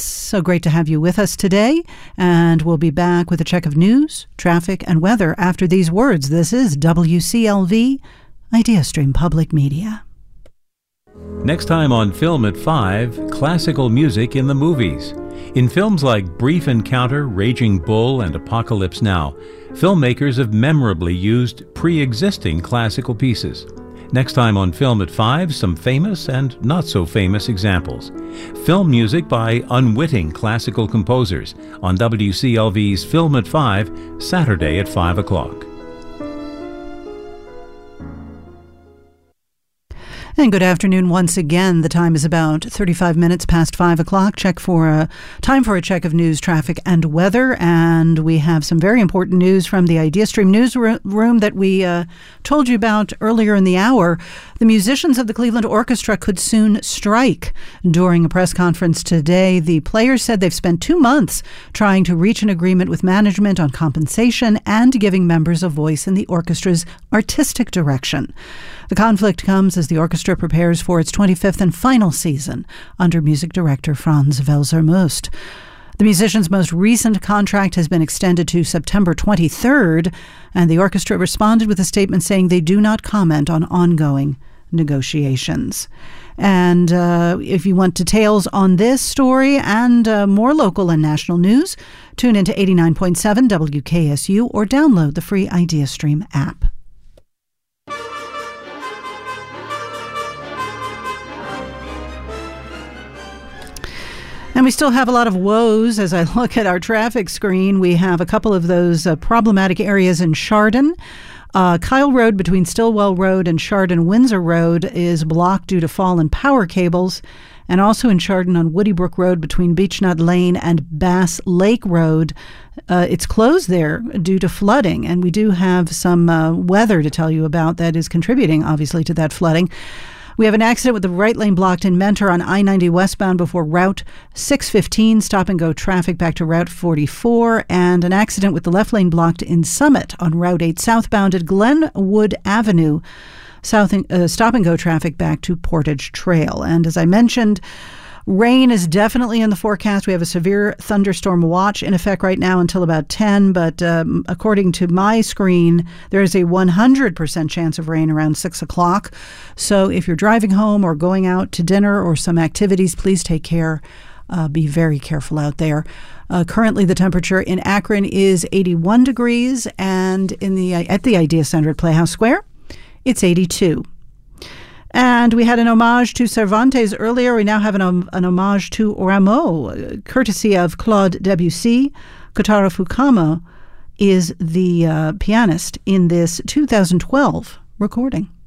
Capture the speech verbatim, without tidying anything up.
It's so great to have you with us today, and we'll be back with a check of news, traffic, and weather after these words. This is W C L V, IdeaStream Public Media. Next time on Film at five, classical music in the movies. In films like Brief Encounter, Raging Bull, and Apocalypse Now, filmmakers have memorably used pre-existing classical pieces. Next time on Film at five, some famous and not-so-famous examples. Film music by unwitting classical composers on W C L V's Film at five, Saturday at five o'clock. And good afternoon once again. The time is about thirty-five minutes past five o'clock. Check for a time for a check of news, traffic, and weather. And we have some very important news from the IdeaStream newsroom that we uh, told you about earlier in the hour. The musicians of the Cleveland Orchestra could soon strike. During a press conference today, the players said they've spent two months trying to reach an agreement with management on compensation and giving members a voice in the orchestra's artistic direction. The conflict comes as the orchestra prepares for its twenty-fifth and final season under music director Franz Welser-Möst. The musicians' most recent contract has been extended to September twenty-third, and the orchestra responded with a statement saying they do not comment on ongoing negotiations. And uh, if you want details on this story and uh, more local and national news, tune into eighty-nine point seven W K S U or download the free IdeaStream app. And we still have a lot of woes. As I look at our traffic screen, we have a couple of those uh, problematic areas in Chardon. Uh, Kyle Road between Stillwell Road and Chardon-Windsor Road is blocked due to fallen power cables. And also in Chardon on Woody Brook Road between Beechnut Lane and Bass Lake Road, uh, it's closed there due to flooding. And we do have some uh, weather to tell you about that is contributing, obviously, to that flooding. We have an accident with the right lane blocked in Mentor on I ninety westbound before Route six fifteen, stop-and-go traffic back to Route forty-four, and an accident with the left lane blocked in Summit on Route eight southbound at Glenwood Avenue, south uh, stop-and-go traffic back to Portage Trail. And as I mentioned, rain is definitely in the forecast. We have a severe thunderstorm watch in effect right now until about ten, but um, according to my screen, there is a one hundred percent chance of rain around six o'clock. So if you're driving home or going out to dinner or some activities, please take care. Uh, be very careful out there. Uh, currently, the temperature in Akron is eighty-one degrees, and in the at the Idea Center at Playhouse Square, it's eighty-two. And we had an homage to Cervantes earlier. We now have an, um, an homage to Rameau, courtesy of Claude Debussy. Kotaro Fukama is the uh, pianist in this two thousand twelve recording.